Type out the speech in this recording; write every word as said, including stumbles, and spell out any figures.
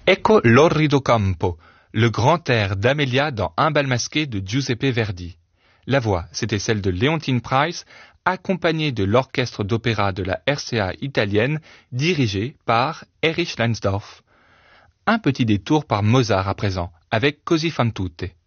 Ecco l'orrido campo, le grand air d'Amelia dans Un bal masqué de Giuseppe Verdi. La voix, c'était celle de Leontine Price, accompagnée de l'orchestre d'opéra de la R C A italienne, dirigé par Erich Leinsdorf. Un petit détour par Mozart à présent, avec Così fan tutte.